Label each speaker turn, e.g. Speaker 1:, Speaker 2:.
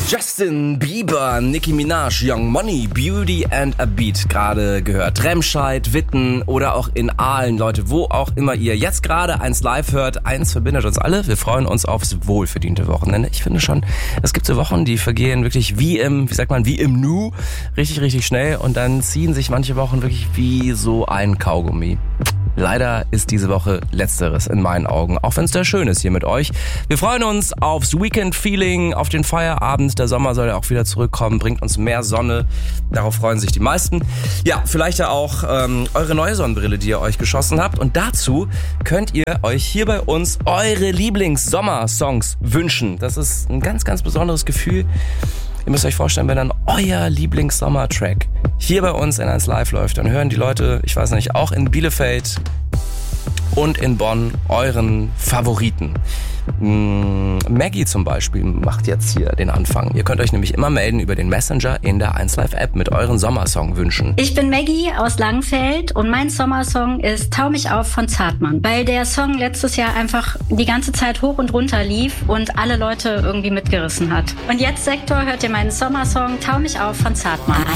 Speaker 1: Justin Bieber, Nicki Minaj, Young Money, Beauty and a Beat gerade gehört. Remscheid, Witten oder auch in Aalen, Leute, wo auch immer ihr jetzt gerade 1 Live hört. Eins verbindet uns alle. Wir freuen uns aufs wohlverdiente Wochenende. Ich finde schon, es gibt so Wochen, die vergehen wirklich wie im Nu, richtig, richtig schnell und dann ziehen sich manche Wochen wirklich wie so ein Kaugummi. Leider ist diese Woche Letzteres in meinen Augen, auch wenn es sehr schön ist hier mit euch. Wir freuen uns aufs Weekend-Feeling, auf den Feierabend. Der Sommer soll ja auch wieder zurückkommen, bringt uns mehr Sonne. Darauf freuen sich die meisten. Ja, vielleicht ja auch eure neue Sonnenbrille, die ihr euch geschossen habt. Und dazu könnt ihr euch hier bei uns eure Lieblings-Sommersongs wünschen. Das ist ein ganz, ganz besonderes Gefühl. Ihr müsst euch vorstellen, wenn dann euer Lieblings-Sommer-Track hier bei uns in 1 Live läuft, dann hören die Leute, ich weiß nicht, auch in Bielefeld und in Bonn euren Favoriten. Maggie zum Beispiel macht jetzt hier den Anfang. Ihr könnt euch nämlich immer melden über den Messenger in der 1 Live App mit euren Sommersong-Wünschen.
Speaker 2: Ich bin Maggie aus Langenfeld und mein Sommersong ist Tau mich auf von Zartmann, weil der Song letztes Jahr einfach die ganze Zeit hoch und runter lief und alle Leute irgendwie mitgerissen hat. Und jetzt, Sektor, hört ihr meinen Sommersong Tau mich auf von Zartmann.